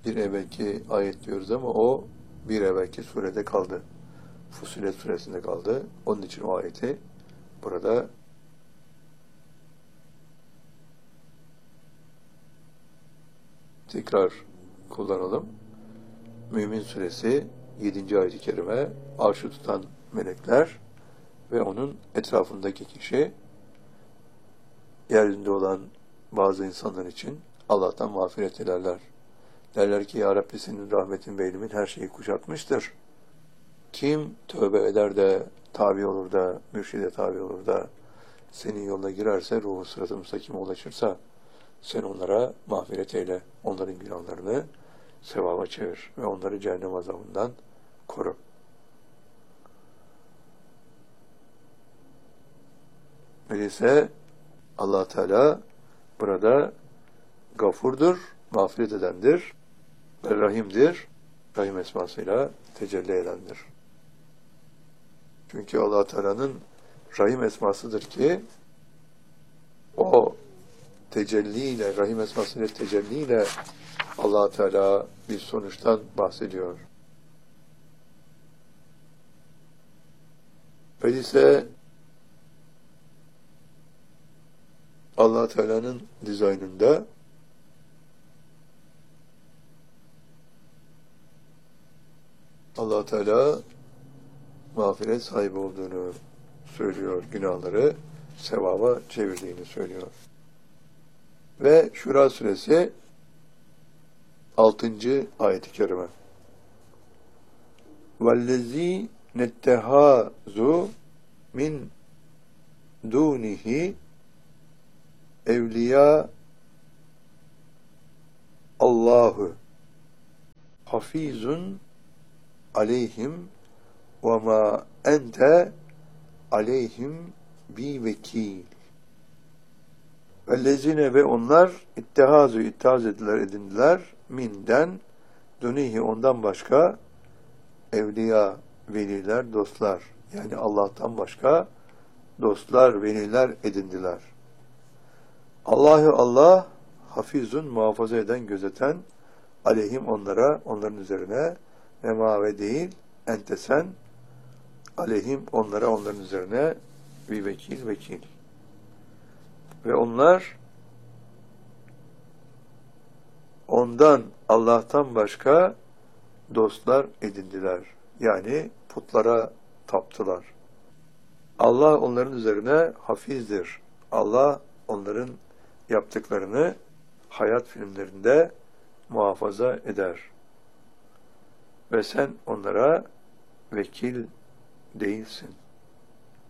bir evvelki ayet diyoruz ama o bir evvelki surede kaldı. Fussilet suresinde kaldı. Onun için o ayeti burada tekrar kullanalım. Mümin suresi 7. ayet-i kerime, arşı tutan melekler ve onun etrafındaki kişi, yeryüzünde olan bazı insanlar için Allah'tan mağfiret dilerler. Derler ki, Ya Rabbi, senin rahmetin ve ilmin her şeyi kuşatmıştır. Kim tövbe eder de, tabi olur da, mürşide tabi olur da, senin yoluna girerse, ruhu sırat-ı müstakime ulaşırsa, sen onlara mağfiret eyle, onların günahlarını sevaba çevir ve onları cehennem azabından koru. Öyleyse Allah Teala burada gafurdur, mağfiret edendir ve rahimdir, rahim esmasıyla tecelli edendir. Çünkü Allah Teala'nın rahim esmasıdır ki o tecelliyle, rahim esmasıyla tecelliyle Allah Teala bir sonuçtan bahsediyor. Öyleyse Allah Teala'nın dizaynında Allah Teala mağfiret sahibi olduğunu söylüyor, günahları sevaba çevirdiğini söylüyor. Ve Şura suresi 6. ayet-i kerime. وَالَّذ۪ي نَتَّهَازُ min dunihi evliya Allahu hafizun aleyhim ve ma ente aleyhim bi vekil. Vellezine ve onlar ittihaz edindiler minden dunihi ondan başka evliya veliler dostlar, yani Allah'tan başka dostlar veliler edindiler. Allah hafizun muhafaza eden, gözeten, aleyhim onlara, onların üzerine, ve ma ve değil, ente sen, aleyhim onlara, onların üzerine, bir vekil. Ve onlar ondan, Allah'tan başka dostlar edindiler. Yani putlara taptılar. Allah onların üzerine hafizdir. Allah onların yaptıklarını hayat filmlerinde muhafaza eder. Ve sen onlara vekil değilsin.